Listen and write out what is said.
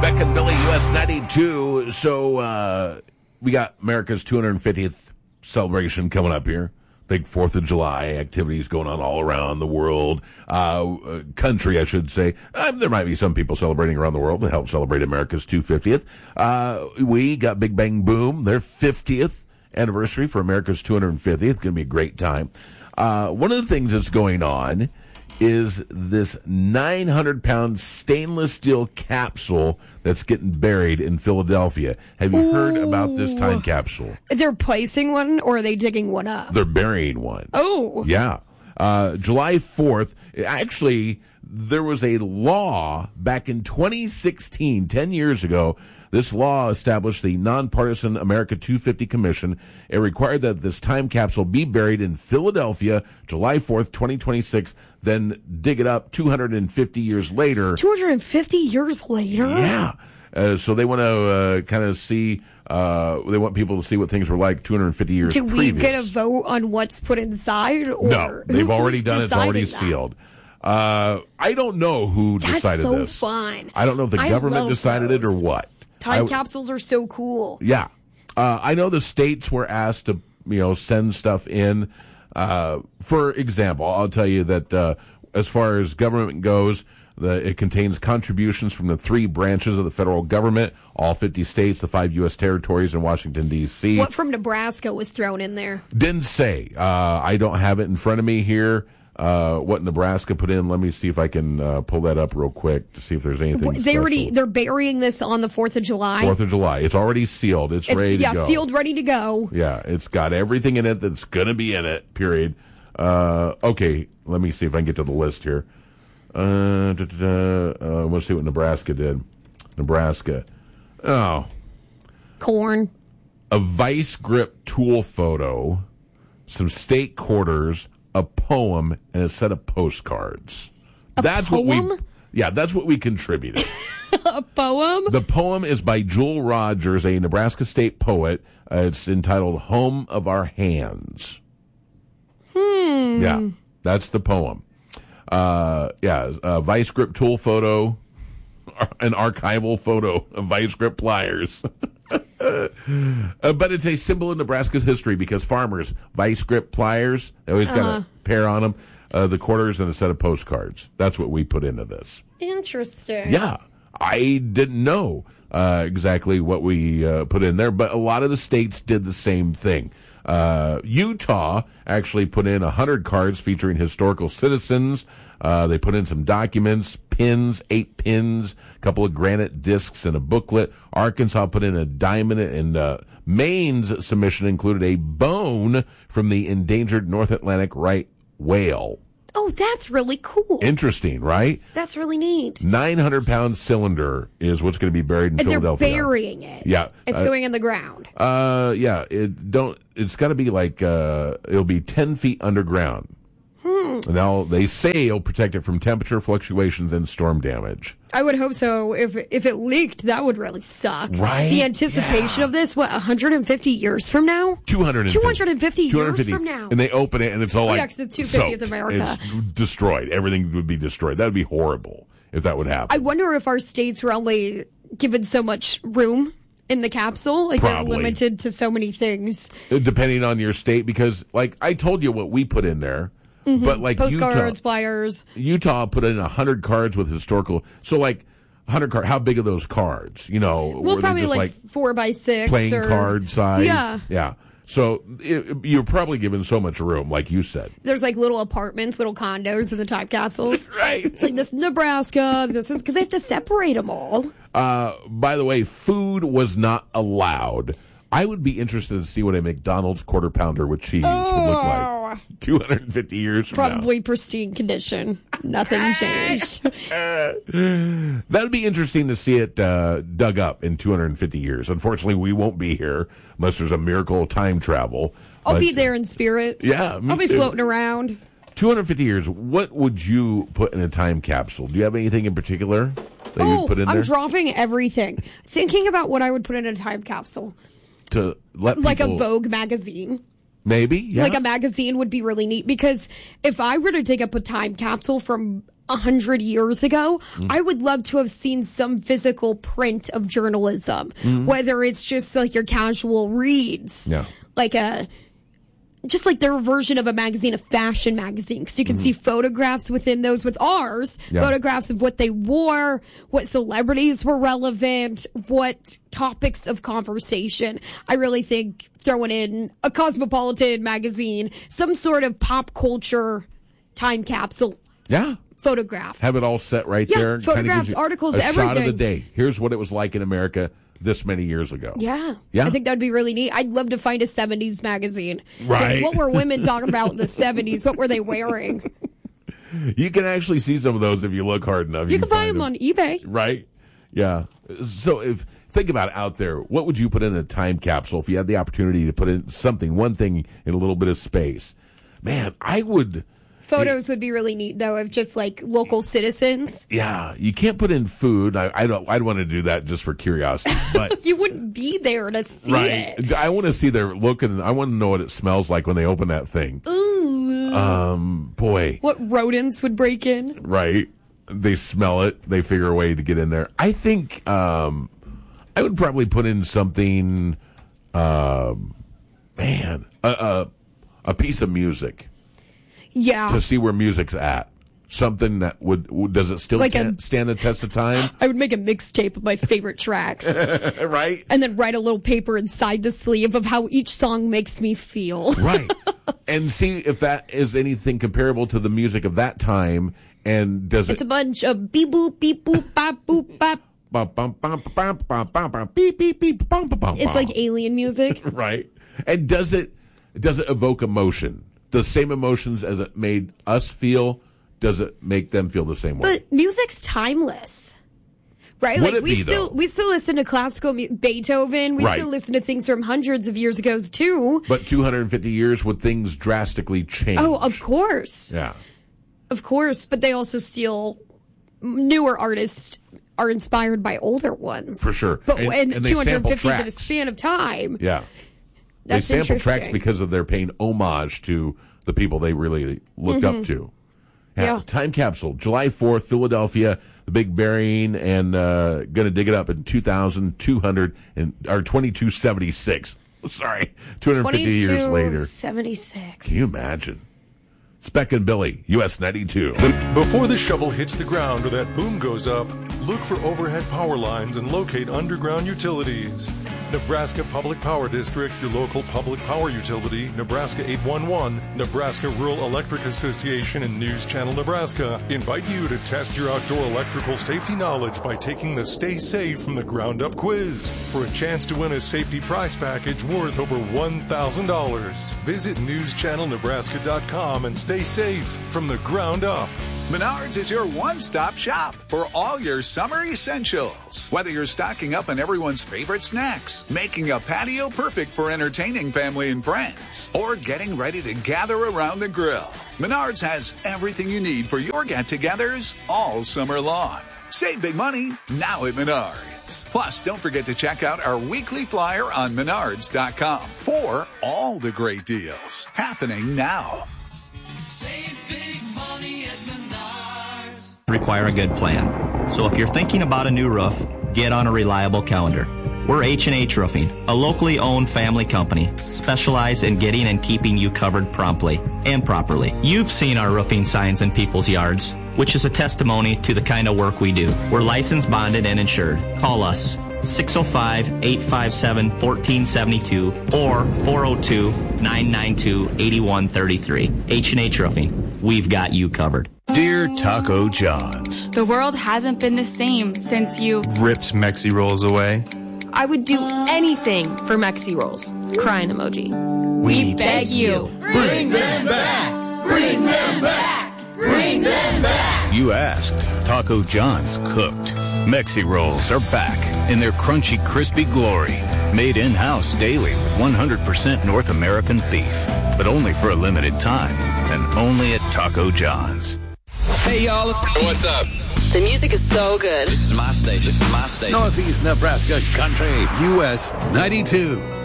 Beck and Billy, US 92. So we got America's 250th celebration coming up here. Big 4th of July activities going on all around the world. Country, I should say. There might be some people celebrating around the world to help celebrate America's 250th. We got Big Bang Boom, their 50th anniversary for America's 250th. It's going to be a great time. One of the things that's going on is this 900-pound stainless steel capsule that's getting buried in Philadelphia. Have you heard about this time capsule? They're placing one, or are they digging one up? They're burying one. Oh. Yeah. July 4th, actually, there was a law back in 2016, 10 years ago. This law established the Nonpartisan America 250 Commission. It required that this time capsule be buried in Philadelphia, July 4th, 2026, then dig it up 250 years later. 250 years later? Yeah. So they want to kind of see, they want people to see what things were like 250 years previous. Do we get a vote on what's put inside? Or no, they've already done it. It's already sealed. I don't know who decided this. That's so fun. I don't know if the government decided it or what. Time capsules are so cool. Yeah. I know the states were asked to, send stuff in. For example, I'll tell you that as far as government goes, it contains contributions from the 3 branches of the federal government, all 50 states, the 5 U.S. territories, and Washington, D.C. What from Nebraska was thrown in there? Didn't say. I don't have it in front of me here. What Nebraska put in. Let me see if I can pull that up real quick to see if there's anything special. They're burying this on the 4th of July. 4th of July. It's already sealed. It's ready to go. Yeah, sealed, ready to go. Yeah, it's got everything in it that's going to be in it, period. Okay, let me see if I can get to the list here. Let's see what Nebraska did. Nebraska. Oh. Corn. A vice grip tool photo, some state quarters, a poem, and a set of postcards. That's poem? That's what we contributed. A poem? The poem is by Jewel Rogers, a Nebraska State poet. It's entitled Home of Our Hands. Yeah, that's the poem. A vice grip tool photo, an archival photo of vice grip pliers. But it's a symbol of Nebraska's history because farmers, vice grip pliers, they always got a pair on them, the quarters, and a set of postcards. That's what we put into this. Interesting. Yeah. I didn't know exactly what we put in there, but a lot of the states did the same thing. Utah actually put in 100 cards featuring historical citizens. They put in some documents, pins, 8 pins, a couple of granite discs, and a booklet. Arkansas put in a diamond, and Maine's submission included a bone from the endangered North Atlantic right whale. Oh, that's really cool. Interesting, right? That's really neat. 900-pound cylinder is what's going to be buried in Philadelphia. They're burying it. Yeah. It's going in the ground. Yeah. It's got to be like, it'll be 10 feet underground. Now, they say it'll protect it from temperature fluctuations and storm damage. I would hope so. If it leaked, that would really suck. Right? The anticipation of this, 150 years from now? 250 years from now. And they open it, and it's all like, because it's 250th America. It's destroyed. Everything would be destroyed. That would be horrible if that would happen. I wonder if our states were only given so much room in the capsule. Like, they're limited to so many things. Depending on your state, because, like, I told you what we put in there. Mm-hmm. But like postcards, flyers. Utah put in 100 cards with historical. So like 100 cards. How big are those cards? Well, probably just like 4x6 playing card size. Yeah. So you're probably given so much room, like you said. There's like little apartments, little condos in the time capsules. Right. It's like, this is Nebraska. This is because they have to separate them all. By the way, food was not allowed. I would be interested to see what a McDonald's quarter pounder with cheese would look like 250 years from now. Probably pristine condition. Nothing changed. That'd be interesting to see it dug up in 250 years. Unfortunately, we won't be here unless there's a miracle of time travel. I'll be there in spirit. Yeah, I'll be floating around. 250 years. What would you put in a time capsule? Do you have anything in particular that you'd put in there? I'm dropping everything. Thinking about what I would put in a time capsule. To let people, like a Vogue magazine. Maybe, yeah. Like a magazine would be really neat, because if I were to dig up a time capsule from 100 years ago, I would love to have seen some physical print of journalism, whether it's just like your casual reads, like just like their version of a magazine, a fashion magazine, because you can see photographs within those with ours, photographs of what they wore, what celebrities were relevant, what topics of conversation. I really think throwing in a Cosmopolitan magazine, some sort of pop culture time capsule. Photograph. Have it all set right there. Photographs, articles, everything. Shot of the day. Here's what it was like in America this many years ago. Yeah. I think that'd be really neat. I'd love to find a 70s magazine. Right. What were women talking about in the 70s? What were they wearing? You can actually see some of those if you look hard enough. You can find them on eBay. Right. Yeah. So think about it out there. What would you put in a time capsule if you had the opportunity to put in something, one thing in a little bit of space? Man, I would... Photos would be really neat, though, of just like local citizens. Yeah, you can't put in food. I'd want to do that just for curiosity, but you wouldn't be there to see it. I want to see their look, and I want to know what it smells like when they open that thing. Ooh. Boy, what rodents would break in? Right, they smell it. They figure a way to get in there. I think I would probably put in something. A piece of music. Yeah. To see where music's at. Something that does it still like stand the test of time? I would make a mixtape of my favorite tracks. Right. And then write a little paper inside the sleeve of how each song makes me feel. Right. And see if that is anything comparable to the music of that time. And does It's a bunch of beep boop, bop, boop, bop. It's like alien music. Right. And does it evoke emotion? The same emotions as it made us feel, does it make them feel the same way? But music's timeless. Right? Would like we still listen to classical Beethoven. We still listen to things from hundreds of years ago too. But 250 years, would things drastically change? Oh, of course. Yeah. Of course, but they also newer artists are inspired by older ones. For sure. But and 250 is tracks in a span of time. Yeah. That's they sample tracks because of their paying homage to the people they really looked up to. Yeah. Time capsule, July 4th, Philadelphia, the big burying, and going to dig it up in 2276. Sorry, 250 years later. 76. Can you imagine? Speck and Billy, US 92. Before the shovel hits the ground or that boom goes up, look for overhead power lines and locate underground utilities. Nebraska Public Power District, your local public power utility, Nebraska 811, Nebraska Rural Electric Association, and News Channel Nebraska invite you to test your outdoor electrical safety knowledge by taking the Stay Safe from the Ground Up quiz. For a chance to win a safety prize package worth over $1,000, visit newschannelnebraska.com and stay safe from the ground up. Menards is your one-stop shop for all your summer essentials. Whether you're stocking up on everyone's favorite snacks, making a patio perfect for entertaining family and friends, or getting ready to gather around the grill, Menards has everything you need for your get-togethers all summer long. Save big money now at Menards. Plus, don't forget to check out our weekly flyer on Menards.com for all the great deals happening now. Save big money at Menards. Require a good plan. So if you're thinking about a new roof, get on a reliable calendar. We're H&H Roofing, a locally owned family company, specialized in getting and keeping you covered promptly and properly. You've seen our roofing signs in people's yards, which is a testimony to the kind of work we do. We're licensed, bonded, and insured. Call us 605-857-1472 or 402-992-8133. H&H Roofing. We've got you covered. Dear Taco John's, the world hasn't been the same since you ripped Mexi Rolls away. I would do anything for Mexi Rolls. Crying emoji. We beg you. Bring them back! Bring them back! Bring them back! You asked. Taco John's cooked. Mexi Rolls are back in their crunchy, crispy glory. Made in-house daily with 100% North American beef. But only for a limited time. And only at Taco John's. Hey, y'all. What's up? The music is so good. This is my station. Northeast Nebraska Country, US 92.